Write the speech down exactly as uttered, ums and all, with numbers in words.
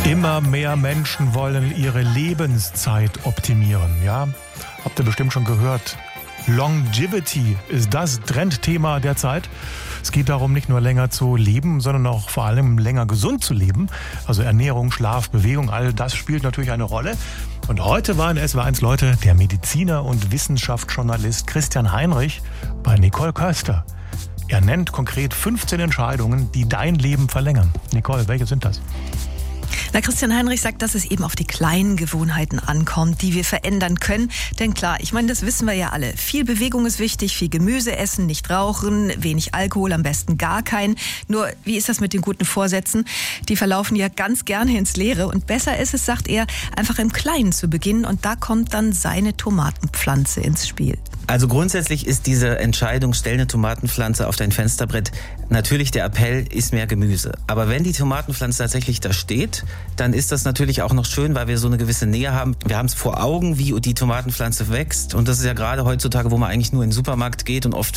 Immer mehr Menschen wollen ihre Lebenszeit optimieren. Ja, habt ihr bestimmt schon gehört. Longevity ist das Trendthema der Zeit. Es geht darum, nicht nur länger zu leben, sondern auch vor allem länger gesund zu leben. Also Ernährung, Schlaf, Bewegung, all das spielt natürlich eine Rolle. Und heute war in S W R eins Leute der Mediziner und Wissenschaftsjournalist Christian Heinrich bei Nicole Köster. Er nennt konkret fünfzehn Entscheidungen, die dein Leben verlängern. Nicole, welche sind das? Na, Christian Heinrich sagt, dass es eben auf die kleinen Gewohnheiten ankommt, die wir verändern können. Denn klar, ich meine, das wissen wir ja alle. Viel Bewegung ist wichtig, viel Gemüse essen, nicht rauchen, wenig Alkohol, am besten gar keinen. Nur, wie ist das mit den guten Vorsätzen? Die verlaufen ja ganz gerne ins Leere. Und besser ist es, sagt er, einfach im Kleinen zu beginnen. Und da kommt dann seine Tomatenpflanze ins Spiel. Also grundsätzlich ist diese Entscheidung, stell eine Tomatenpflanze auf dein Fensterbrett, natürlich der Appell, iss mehr Gemüse. Aber wenn die Tomatenpflanze tatsächlich da steht, dann ist das natürlich auch noch schön, weil wir so eine gewisse Nähe haben. Wir haben es vor Augen, wie die Tomatenpflanze wächst. Und das ist ja gerade heutzutage, wo man eigentlich nur in den Supermarkt geht und oft